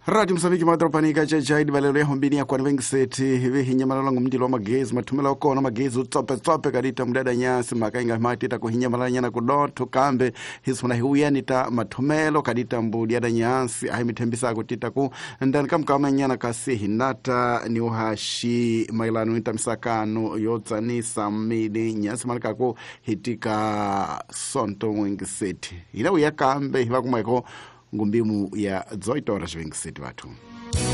Radio Msambiki madropanika chaidi balelo ya hombini ya kwa wengi seti hivi hinyamala langu mjilo wa magezi matumela uko na magezi utope kadita mdada nyasi makainga matita kuhinyamala nyana kudoto kambe hisuna hiuya nita matumelo kadita mbudiada nyasi hamitembisa kutita ku ndani kama nyana kasi hinata ni uhashi mailanu nita misakano yotza ni samidi nyasi malika ku hitika sonto wengi seti ina uya kambe hiva kumaiko ngumbimu ya zoitora wengi seti watu.